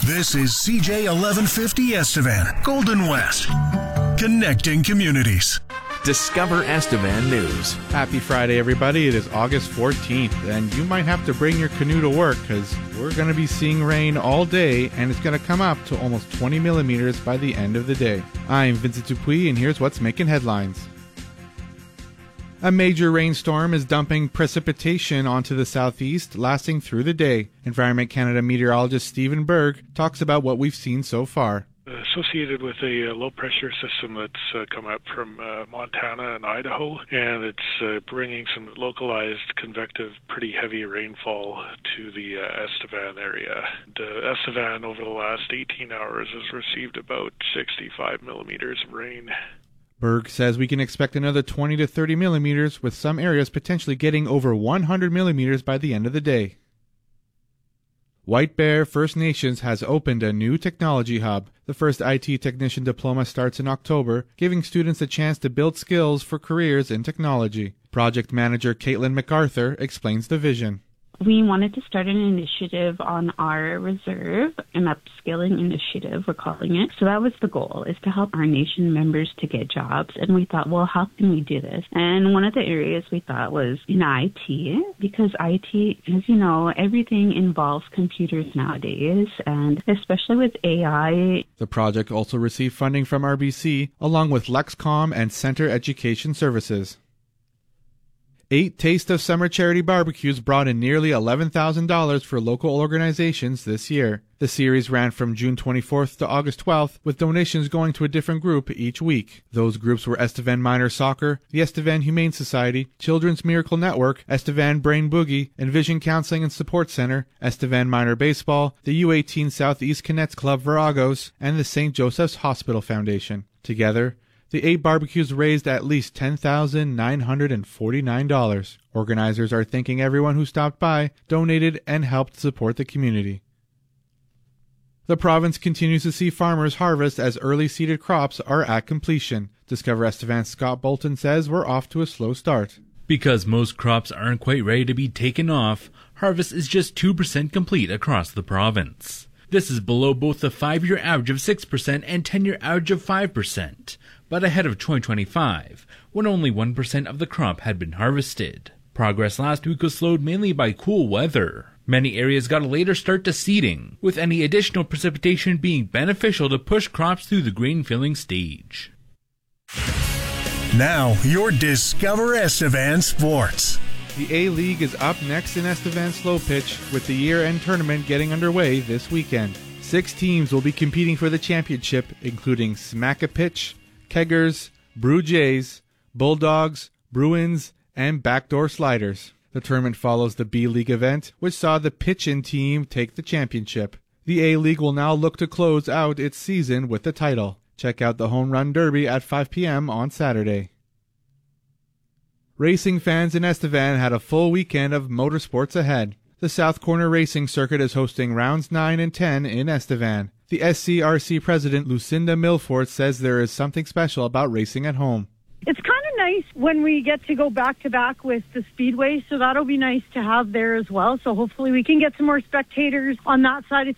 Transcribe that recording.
This is CJ 1150 Estevan, Golden West, connecting communities. Discover Estevan News. Happy Friday, everybody. It is August 14th, and you might have to bring your canoe to work because we're going to be seeing rain all day, and it's going to come up to almost 20 millimeters by the end of the day. I'm Vincent Dupuis, and here's what's making headlines. A major rainstorm is dumping precipitation onto the southeast, lasting through the day. Environment Canada meteorologist Stephen Berg talks about what we've seen so far. Associated with a low-pressure system that's come up from Montana and Idaho, and it's bringing some localized convective, pretty heavy rainfall to the Estevan area. Estevan, over the last 18 hours, has received about 65 millimeters of rain. Berg says we can expect another 20 to 30 millimeters, with some areas potentially getting over 100 millimeters by the end of the day. White Bear First Nations has opened a new technology hub. The first IT technician diploma starts in October, giving students a chance to build skills for careers in technology. Project manager Caitlin MacArthur explains the vision. We wanted to start an initiative on our reserve, an upskilling initiative, we're calling it. So that was the goal, is to help our nation members to get jobs. And we thought, well, how can we do this? And one of the areas we thought was in IT, because IT, as you know, everything involves computers nowadays, and especially with AI. The project also received funding from RBC, along with Lexcom and Center Education Services. 8 Taste of Summer charity barbecues brought in nearly $11,000 for local organizations this year. The series ran from June 24th to August 12th, with donations going to a different group each week. Those groups were Estevan Minor Soccer, the Estevan Humane Society, Children's Miracle Network, Estevan Brain Boogie, Envision Counseling and Support Center, Estevan Minor Baseball, the U18 Southeast Cadets Club Viragos, and the St. Joseph's Hospital Foundation. Together, the 8 barbecues raised at least $10,949. Organizers are thanking everyone who stopped by, donated, and helped support the community. The province continues to see farmers harvest as early seeded crops are at completion. Discover Estevan's Scott Bolton says we're off to a slow start. Because most crops aren't quite ready to be taken off, harvest is just 2% complete across the province. This is below both the 5-year average of 6% and 10-year average of 5%. But ahead of 2025, when only 1% of the crop had been harvested. Progress last week was slowed mainly by cool weather. Many areas got a later start to seeding, with any additional precipitation being beneficial to push crops through the grain filling stage. Now, your Discover Estevan Sports. The A-League is up next in Estevan Slow Pitch, with the year-end tournament getting underway this weekend. 6 teams will be competing for the championship, including Smack-A-Pitch, Keggers, Brew Jays, Bulldogs, Bruins, and Backdoor Sliders. The tournament follows the B-League event, which saw the Pitchin' team take the championship. The A-League will now look to close out its season with the title. Check out the Home Run Derby at 5 p.m. on Saturday. Racing fans in Estevan had a full weekend of motorsports ahead. The South Corner Racing Circuit is hosting rounds 9 and 10 in Estevan. The SCRC president, Lucinda Milford, says there is something special about racing at home. It's kind of nice when we get to go back-to-back with the Speedway, so that'll be nice to have there as well. So hopefully we can get some more spectators on that side of